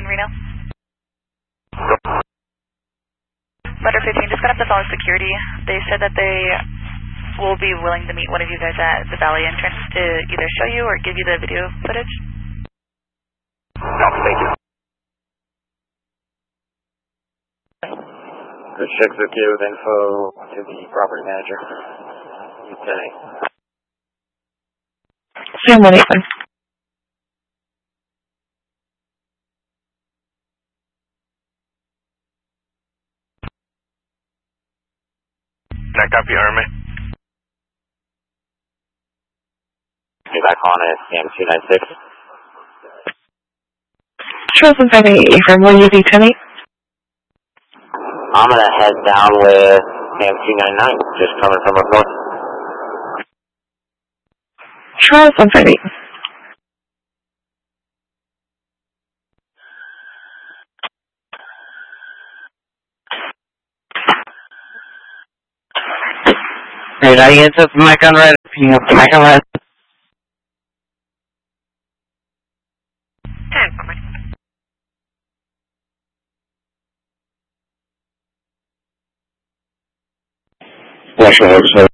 15 Reno. Letter 15, just got off the phone with security. They said that they will be willing to meet one of you guys at the valley entrance to either show you or give you the video footage. No, thank you. The checks okay with info to the property manager. Okay. Sam, what happened? Can I copy, Herman? Be back on it, AM296. Charles and 588 from 1UV10. I'm going to head down with AM299, just coming from up north. Charles and 588. Alright, audience, up the mic on red. Picking up the mic on red. National Hoax